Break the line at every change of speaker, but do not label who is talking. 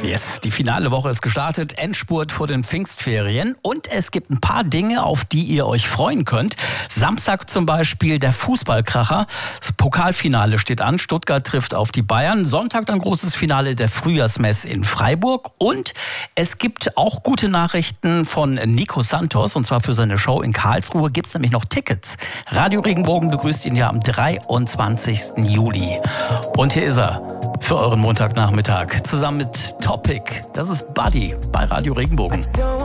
Yes, die finale Woche ist gestartet, Endspurt vor den Pfingstferien und es gibt ein paar Dinge, auf die ihr euch freuen könnt. Samstag zum Beispiel der Fußballkracher, das Pokalfinale steht an, Stuttgart trifft auf die Bayern. Sonntag dann großes Finale der Frühjahrsmesse in Freiburg und es gibt auch gute Nachrichten von Nico Santos und zwar für seine Show in Karlsruhe gibt es nämlich noch Tickets. Radio Regenbogen begrüßt ihn ja am 23. Juli und hier ist er. Für euren Montagnachmittag zusammen mit Topic. Das ist Buddy bei Radio Regenbogen.